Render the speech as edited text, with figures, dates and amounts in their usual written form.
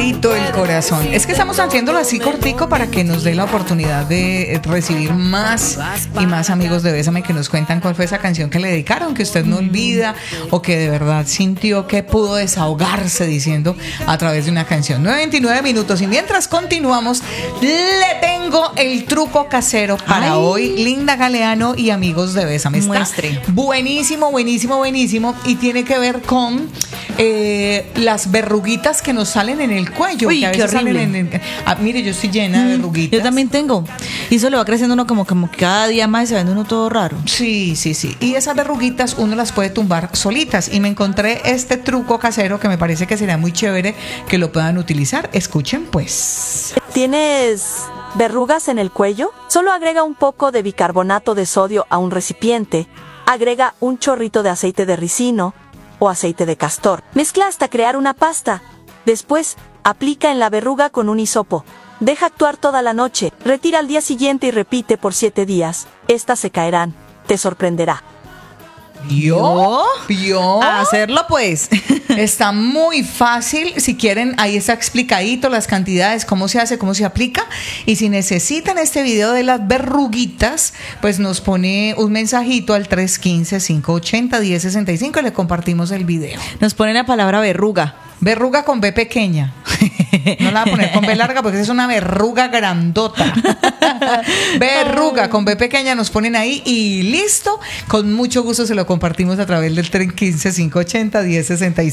clarito el corazón. Es que estamos haciéndolo así cortico para que nos dé la oportunidad de recibir más y más amigos de Bésame que nos cuentan cuál fue esa canción que le dedicaron, que usted no olvida o que de verdad sintió que pudo desahogarse diciendo a través de una canción. 9:29 minutos y mientras continuamos, le tengo el truco casero para hoy, Linda Galeano y amigos de Bésame. Está Muestre. buenísimo, buenísimo, buenísimo y tiene que ver con las verruguitas que nos salen en el cuello. Uy, que a qué veces horrible. salen mire, yo estoy llena de verruguitas. Yo también tengo. Y eso le va creciendo uno como cada día más y se ve uno todo raro. Sí, sí, sí. Y esas verruguitas uno las puede tumbar solitas. Y me encontré este truco casero que me parece que sería muy chévere que lo puedan utilizar. Escuchen pues. ¿Tienes verrugas en el cuello? Solo agrega un poco de bicarbonato de sodio a un recipiente. Agrega un chorrito de aceite de ricino o aceite de castor. Mezcla hasta crear una pasta. Después, aplica en la verruga con un hisopo. Deja actuar toda la noche. Retira al día siguiente y repite por 7 días. Estas se caerán. Te sorprenderá. ¿Vio? A hacerlo pues. Está muy fácil. Si quieren, ahí está explicadito las cantidades, cómo se hace, cómo se aplica. Y si necesitan este video de las verruguitas, pues nos pone un mensajito al 315-580-1065 y le compartimos el video. Nos ponen la palabra verruga. Verruga con B pequeña. No la voy a poner con B larga porque es una verruga grandota. Verruga con B pequeña nos ponen ahí y listo. Con mucho gusto se lo compartimos a través del 315-580-1065.